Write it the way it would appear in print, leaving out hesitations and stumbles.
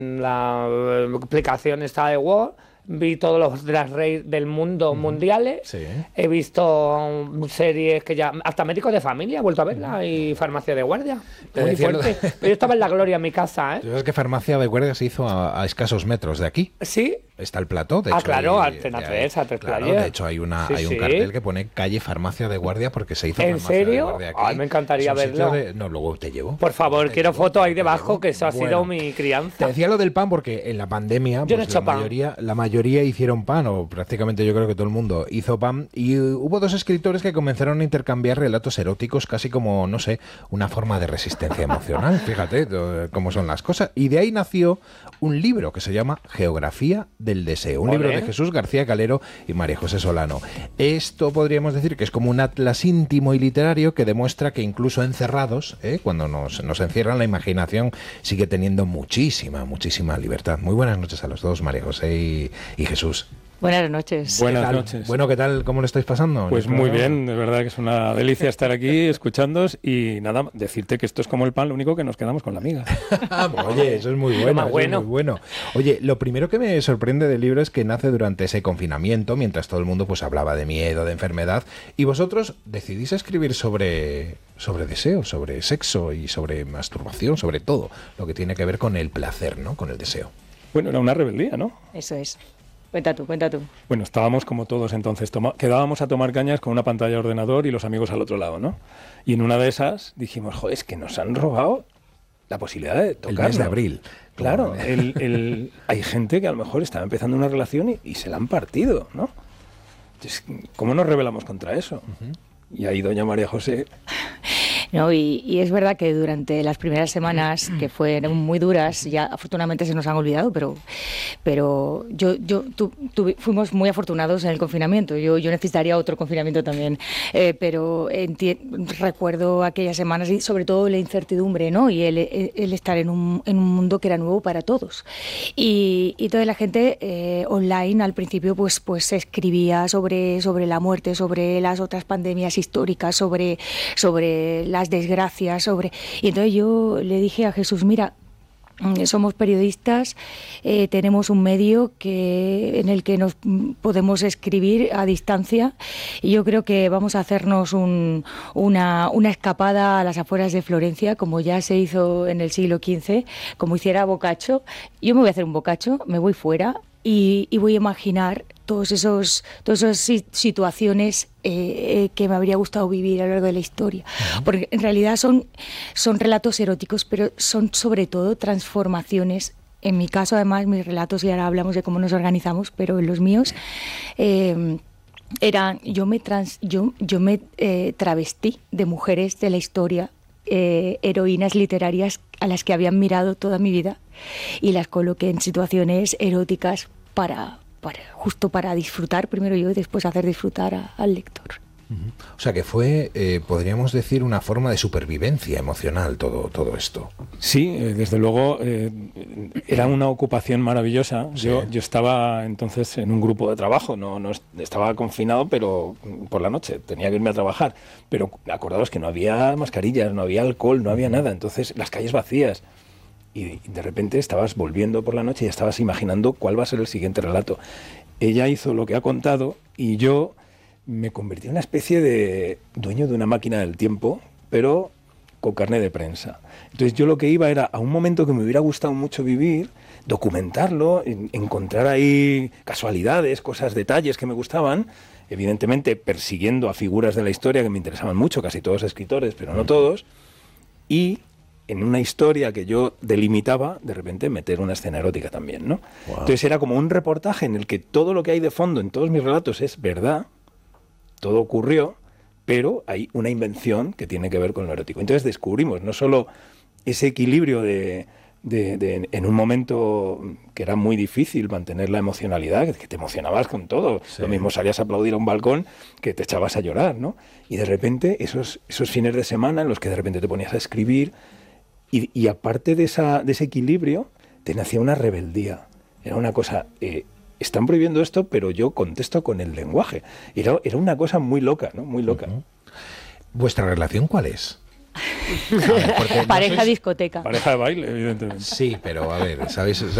la aplicación esta de Word, vi todos los Drag Race del mundo mundiales, Sí. he visto series que ya, hasta Médicos de Familia, he vuelto a verla, y Farmacia de Guardia, Te muy decía fuerte. Pero yo estaba en la gloria en mi casa, Tú sabes que Farmacia de Guardia se hizo a escasos metros de aquí. Sí. Está el plató, de hecho. Claro, hay- Antena hay- 3, A3 claro, Player. de hecho hay un Sí. cartel que pone calle Farmacia de Guardia porque se hizo ¿En Farmacia de serio? Guardia aquí. Ay, me encantaría Es un sitio verlo. No, luego te llevo. Por favor, Te quiero llevo, fotos ahí te debajo, llevo. que eso ha sido Bueno, mi Te crianza. decía lo del pan porque en la pandemia Yo no he pues, hecho pan. la mayoría hicieron pan, o prácticamente yo creo que todo el mundo hizo pan, y hubo dos escritores que comenzaron a intercambiar relatos eróticos casi como, no sé, una forma de resistencia emocional, fíjate cómo son las cosas. Y de ahí nació un libro que se llama Geografía del Deseo, un Ole. libro de Jesús García Calero y María José Solano. Esto podríamos decir que es como un atlas íntimo y literario que demuestra que incluso encerrados, cuando nos encierran, la imaginación sigue teniendo muchísima libertad. Muy buenas noches a los dos, María José y Jesús. Buenas noches. ¿Qué Buenas tal? noches. Bueno, ¿qué tal? ¿Cómo lo estáis pasando? Pues muy bien, de verdad que es una delicia estar aquí escuchándoos y nada, decirte que esto es como el pan, lo único que nos quedamos con la miga. Oye, eso es muy bueno, más eso bueno. es muy bueno. Oye, lo primero que me sorprende del libro es que nace durante ese confinamiento, mientras todo el mundo pues hablaba de miedo, de enfermedad, y vosotros decidís escribir sobre deseo, sobre sexo y sobre masturbación, sobre todo lo que tiene que ver con el placer, ¿no? Con el deseo. Bueno, era una rebeldía, ¿no? Eso es. Cuenta tú, cuenta tú. Bueno, estábamos como todos entonces, quedábamos a tomar cañas con una pantalla de ordenador y los amigos al otro lado, ¿no? Y en una de esas dijimos, joder, es que nos han robado la posibilidad de tocar. El mes de abril. Claro, hay gente que a lo mejor estaba empezando una relación y se la han partido, ¿no? Entonces, ¿cómo nos rebelamos contra eso? Y ahí doña María José... No, y es verdad que durante las primeras semanas, que fueron muy duras, ya afortunadamente se nos han olvidado, pero fuimos muy afortunados en el confinamiento. Yo necesitaría otro confinamiento también, pero recuerdo aquellas semanas y sobre todo la incertidumbre, ¿no? Y el estar en un mundo que era nuevo para todos. Y toda la gente online al principio pues escribía sobre la muerte, sobre las otras pandemias históricas, sobre las desgracias, y entonces yo le dije a Jesús, mira, somos periodistas, tenemos un medio en el que nos podemos escribir a distancia, y yo creo que vamos a hacernos una escapada a las afueras de Florencia, como ya se hizo en el siglo XV, como hiciera Boccaccio. Yo me voy a hacer un Boccaccio, me voy fuera y voy a imaginar todas esas situaciones que me habría gustado vivir a lo largo de la historia. Porque en realidad son relatos eróticos, pero son sobre todo transformaciones. En mi caso, además, mis relatos, y ahora hablamos de cómo nos organizamos, pero en los míos yo me travestí de mujeres de la historia, heroínas literarias a las que habían mirado toda mi vida, y las coloqué en situaciones eróticas justo para disfrutar primero yo y después hacer disfrutar al lector. O sea que fue, podríamos decir, una forma de supervivencia emocional todo esto. Sí, desde luego era una ocupación maravillosa. Sí. Yo estaba entonces en un grupo de trabajo, no estaba confinado, pero por la noche tenía que irme a trabajar. Pero acordaos que no había mascarillas, no había alcohol, no había nada. Entonces las calles vacías. Y de repente estabas volviendo por la noche y estabas imaginando cuál va a ser el siguiente relato. Ella hizo lo que ha contado y yo me convertí en una especie de dueño de una máquina del tiempo, pero con carné de prensa. Entonces yo lo que iba era a un momento que me hubiera gustado mucho vivir, documentarlo, encontrar ahí casualidades, cosas, detalles que me gustaban, evidentemente persiguiendo a figuras de la historia que me interesaban mucho, casi todos escritores, pero no todos, y en una historia que yo delimitaba, de repente meter una escena erótica también, ¿no? Wow. Entonces era como un reportaje en el que todo lo que hay de fondo en todos mis relatos es verdad, todo ocurrió, pero hay una invención que tiene que ver con lo erótico. Entonces descubrimos no solo ese equilibrio en un momento que era muy difícil mantener la emocionalidad, que te emocionabas con todo. Sí. Lo mismo salías a aplaudir a un balcón que te echabas a llorar, ¿no? Y de repente esos fines de semana en los que de repente te ponías a escribir y aparte de ese equilibrio te nacía una rebeldía. Era una cosa... están prohibiendo esto, pero yo contesto con el lenguaje. Era una cosa muy loca, ¿no? Muy loca. ¿Vuestra relación cuál es? A ver, porque no Pareja sois- discoteca. Pareja de baile, evidentemente. Sí, pero a ver, ¿sabéis?